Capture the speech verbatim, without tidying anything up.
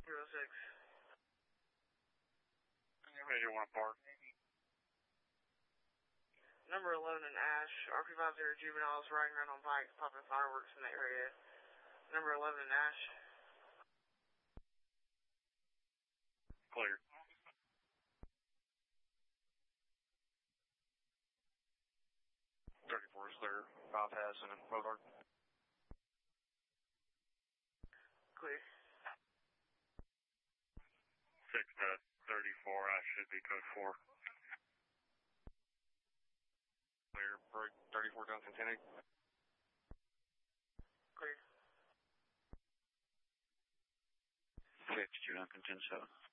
zero six. Major one park. Number eleven in Ash, R P five zero juveniles riding around on bikes, popping fireworks in the area. Number eleven in Ash. Clear. thirty-four is clear. five has and road arc. Clear. six to thirty-four, I should be code four. Clear. Break thirty-four Duncan ten eight. Clear. six to Duncan ten seven.